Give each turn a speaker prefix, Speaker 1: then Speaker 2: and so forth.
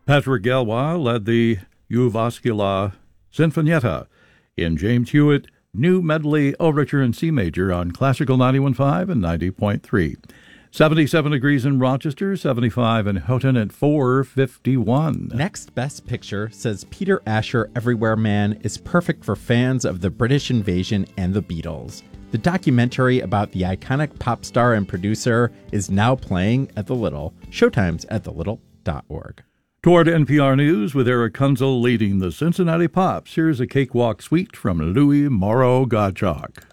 Speaker 1: Patrick Galois led the Uvascula Sinfonietta in James Hewitt New Medley Overture in C Major on Classical 91.5 and 90.3. 77 degrees in Rochester, 75 in Houghton at 451.
Speaker 2: Next Best Picture says Peter Asher Everywhere Man is perfect for fans of the British invasion and the Beatles. The documentary about the iconic pop star and producer is now playing at the Little. Showtime's at thelittle.org.
Speaker 1: Toward NPR News with Eric Kunzel leading the Cincinnati Pops, here's a cakewalk suite from Louis Morrow Gottschalk.